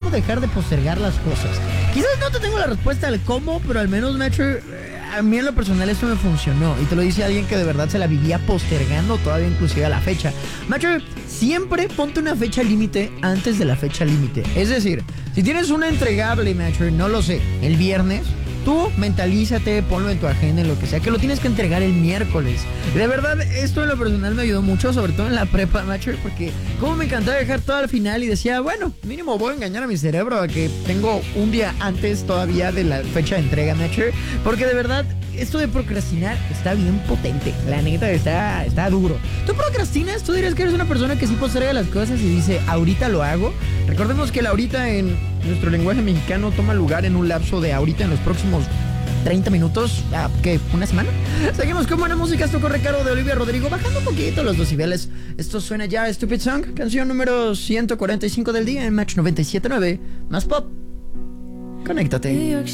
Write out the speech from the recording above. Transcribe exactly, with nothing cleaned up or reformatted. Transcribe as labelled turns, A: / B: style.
A: ¿cómo dejar de postergar las cosas? Quizás no te tengo la respuesta al cómo, pero al menos, Metro, a mí en lo personal esto me funcionó. Y te lo dice alguien que de verdad se la vivía postergando todavía inclusive a la fecha. Metro, siempre ponte una fecha límite antes de la fecha límite. Es decir, si tienes una entregable, Metro, no lo sé, el viernes, tú mentalízate, ponlo en tu agenda, en lo que sea, que lo tienes que entregar el miércoles. De verdad, esto en lo personal me ayudó mucho, sobre todo en la prepa, Macho, porque como me encantaba dejar todo al final y decía, bueno, mínimo voy a engañar a mi cerebro a que tengo un día antes todavía de la fecha de entrega, Macho, porque de verdad, esto de procrastinar está bien potente. La neta, está, está duro. ¿Tú procrastinas? ¿Tú dirías que eres una persona que sí posterga las cosas y dice, ahorita lo hago? Recordemos que el ahorita en nuestro lenguaje mexicano toma lugar en un lapso de ahorita en los próximos treinta minutos, ah, ¿qué? ¿Una semana? Seguimos con buena música. Esto corre cargo de Olivia Rodrigo, bajando un poquito los decibeles. Esto suena ya Stupid Song, canción número ciento cuarenta y cinco del día en Match noventa y siete punto nueve. Más pop. Conéctate.